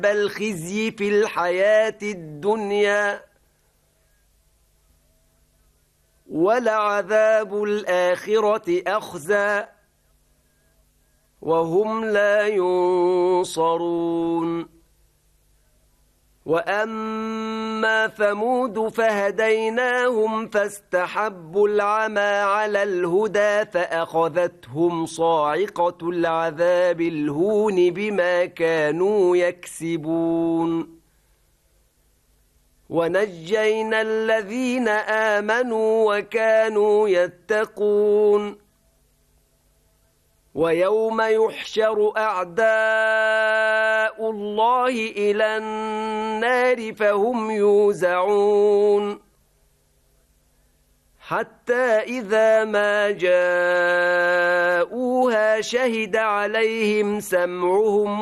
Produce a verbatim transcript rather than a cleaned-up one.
الخزي في الحياة الدنيا ولعذاب الآخرة أخزى وهم لا ينصرون وأما ثمود فهديناهم فاستحبوا العمى على الهدى فأخذتهم صاعقة العذاب الهون بما كانوا يكسبون ونجينا الذين آمنوا وكانوا يتقون ويوم يحشر أعداء الله إلى النار فهم يوزعون حتى إذا ما جاءوها شهد عليهم سمعهم